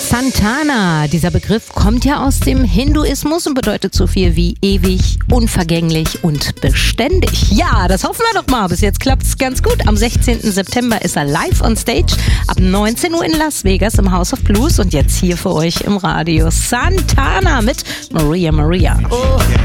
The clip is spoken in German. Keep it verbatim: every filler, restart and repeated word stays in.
Santana. Dieser Begriff kommt ja aus dem Hinduismus und bedeutet so viel wie ewig, unvergänglich und beständig. Ja, das hoffen wir doch mal. Bis jetzt klappt es ganz gut. Am sechzehnten September ist er live on stage ab neunzehn Uhr in Las Vegas im House of Blues und jetzt hier für euch im Radio Santana mit Maria Maria. Oh.